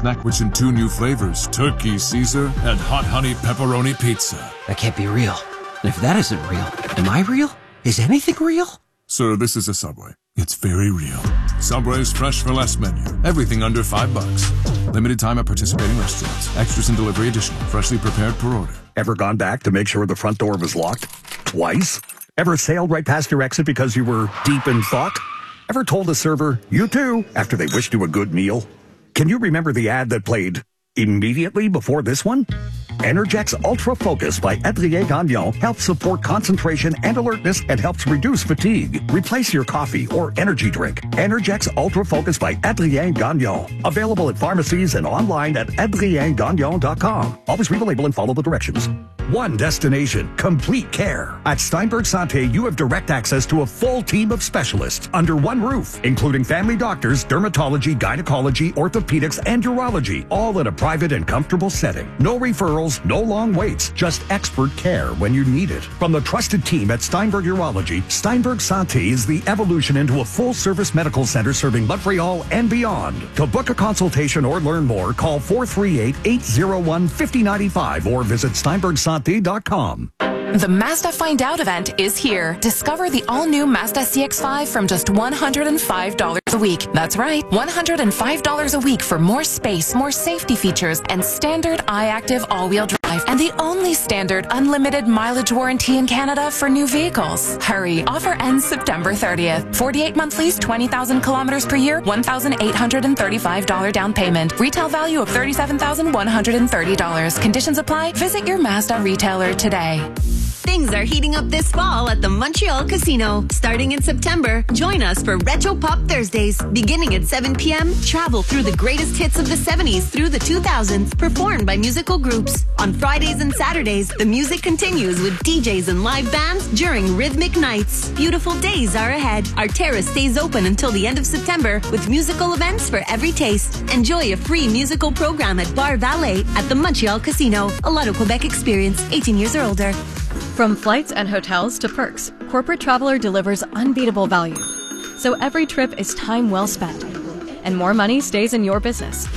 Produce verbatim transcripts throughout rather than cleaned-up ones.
snack, which in two new flavors, Turkey Caesar and Hot Honey Pepperoni Pizza. That can't be real. And if that isn't real, am I real? Is anything real? Sir, this is a Subway. It's very real. Subway's fresh for less menu. Everything under five bucks. Limited time at participating restaurants. Extras and delivery additional. Freshly prepared per order. Ever gone back to make sure the front door was locked? Twice? Ever sailed right past your exit because you were deep in thought? Ever told a server, you too, after they wished you a good meal? Can you remember the ad that played immediately before this one? Energex Ultra Focus by Adrien Gagnon helps support concentration and alertness and helps reduce fatigue. Replace your coffee or energy drink. Energex Ultra Focus by Adrien Gagnon. Available at pharmacies and online at adrien gagnon dot com. Always read the label and follow the directions. One destination, complete care. At Steinberg Santé, you have direct access to a full team of specialists under one roof, including family doctors, dermatology, gynecology, orthopedics, and urology, all in a private and comfortable setting. No referrals, no long waits, just expert care when you need it. From the trusted team at Steinberg Urology, Steinberg Santé is the evolution into a full-service medical center serving Montreal and beyond. To book a consultation or learn more, call four three eight, eight zero one, five zero nine five or visit steinberg santé dot com. The Mazda Find Out event is here. Discover the all-new Mazda C X five from just one hundred five dollars a week. That's right, one hundred five dollars a week for more space, more safety features, and standard iActive all-wheel drive. And the only standard unlimited mileage warranty in Canada for new vehicles. Hurry, offer ends September thirtieth. forty-eight month lease, twenty thousand kilometers per year, one thousand eight hundred thirty-five dollars down payment. Retail value of thirty-seven thousand one hundred thirty dollars. Conditions apply. Visit your Mazda retailer today. Things are heating up this fall at the Montreal Casino. Starting in September, join us for Retro Pop Thursdays. Beginning at seven p.m., travel through the greatest hits of the seventies through the two thousands, performed by musical groups. On Fridays and Saturdays, the music continues with D Js and live bands during rhythmic nights. Beautiful days are ahead. Our terrace stays open until the end of September with musical events for every taste. Enjoy a free musical program at Bar Valet at the Montreal Casino. A Lotto Quebec experience, eighteen years or older. From flights and hotels to perks, Corporate Traveler delivers unbeatable value. So every trip is time well spent, and more money stays in your business.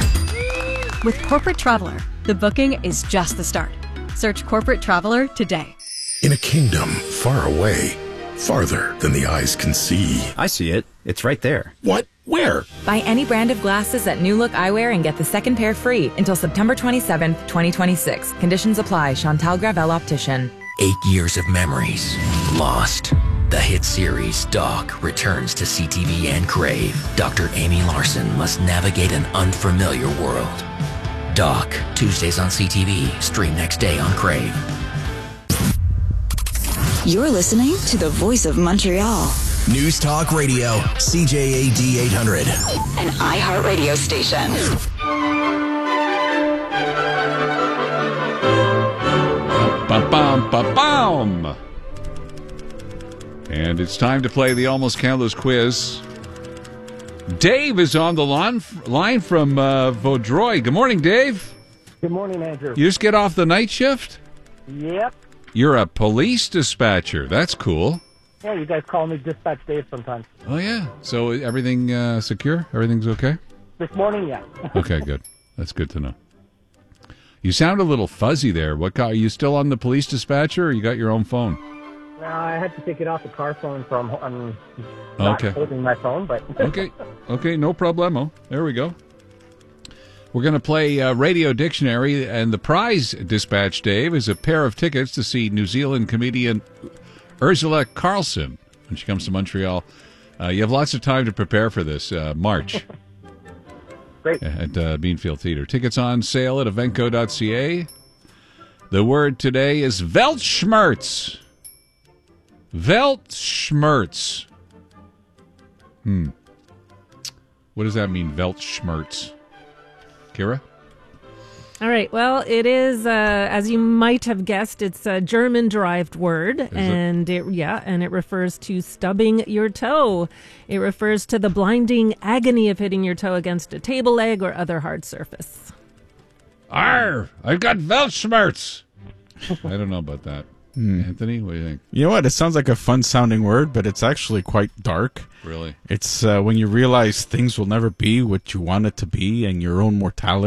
With Corporate Traveler, the booking is just the start. Search Corporate Traveler today. In a kingdom far away, farther than the eyes can see. I see it. It's right there. What? Where? Buy any brand of glasses at New Look Eyewear and get the second pair free until September twenty-seventh, twenty twenty-six. Conditions apply. Chantal Gravel Optician. Eight years of memories lost. The hit series Doc returns to C T V and Crave. Doctor Amy Larson must navigate an unfamiliar world. Doc, Tuesdays on C T V, stream next day on Crave. You're listening to the Voice of Montreal. News Talk Radio, C J A D eight hundred. An iHeartRadio station. Ba-bum, ba-bum. And it's time to play the Almost Countless quiz. Dave is on the line, line from uh, Vaudreuil. Good morning, Dave. Good morning, Andrew. You just get off the night shift? Yep. You're a police dispatcher. That's cool. Yeah, you guys call me Dispatch Dave sometimes. Oh, yeah. So everything uh, secure? Everything's okay? This morning, yeah. Okay, good. That's good to know. You sound a little fuzzy there. What got, are you still on the police dispatcher, or you got your own phone? No, I had to take it off the car phone from um, not okay. holding my phone, but okay, okay, no problemo. There we go. We're going to play uh, Radio Dictionary, and the prize, Dispatch Dave, is a pair of tickets to see New Zealand comedian Ursula Carlson when she comes to Montreal. Uh, you have lots of time to prepare for this. Uh, March. Great. At uh, Beanfield Theater. Tickets on sale at evenco dot c a. The word today is Weltschmerz. Weltschmerz. Hmm. What does that mean, Weltschmerz? Kira? All right. Well, it is, uh, as you might have guessed, it's a German-derived word, is and it? it yeah, and it refers to stubbing your toe. It refers to the blinding agony of hitting your toe against a table leg or other hard surface. Arr! I've got Weltschmerz. I don't know about that. Hmm. Anthony, what do you think? You know what? It sounds like a fun-sounding word, but it's actually quite dark. Really? It's uh, when you realize things will never be what you want it to be and your own mortality